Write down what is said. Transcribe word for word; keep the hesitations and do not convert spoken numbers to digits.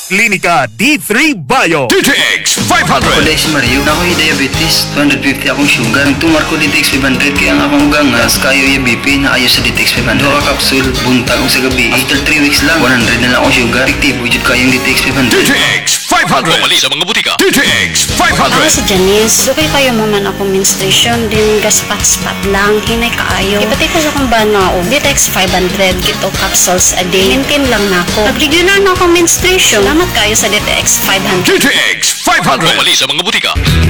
Klinika D three Bio. D T X five Ako hundred. dahil si Mario, na ako'y diabetes, two fifty akong sugar. Tumar ko D T X five hundred, kaya nga akong gangas, kayo yung B P na ayos sa D T X five hundred. Dua ka kapsul, buntag o sa gabi. After three weeks lang, one hundred na lang akong sugar. Efektibo jud kayong D T X five D hundred. T X five hundred. Pumali sa mga butika. D T X five Ako hundred. si Janice, dukay kayo mo man ako menstruation, din gaspat-spat lang, hinay kaayo. Ipatay ko sa kong bana o D T X five hundred, kito capsules a day. Maintain lang na ako. Nag-regular na ako menstruation. Salamat kayo sa D T X five hundred. D T X five hundred. Pumali sa mga butika.